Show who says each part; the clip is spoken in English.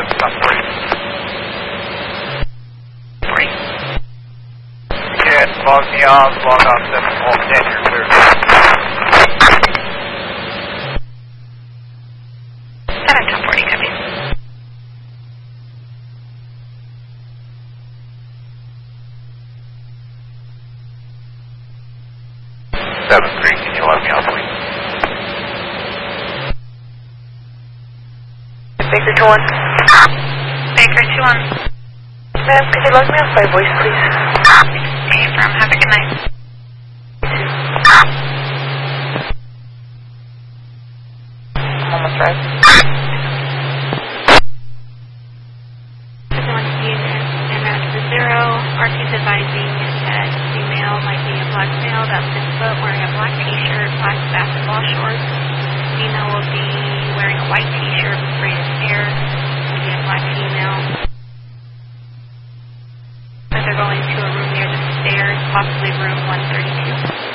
Speaker 1: Stop 40. 3. Good. Log me off. Log off 7. Hold dead. You're clear.
Speaker 2: 7-40, copy.
Speaker 1: 7-3. Can you log me off, please?
Speaker 3: Baker 2-1.
Speaker 2: Baker 2-1.
Speaker 3: Ma'am, could you log me off by voice, please?
Speaker 2: Affirm. Have a good night.
Speaker 3: I'm almost right.
Speaker 2: Archie's advising that female might be a black male, about 6 foot, wearing a black t-shirt, black basketball shorts. Female will be wearing a white t-shirt with braided hair, will be a black female. But they're going to a room near the stairs, possibly room 132.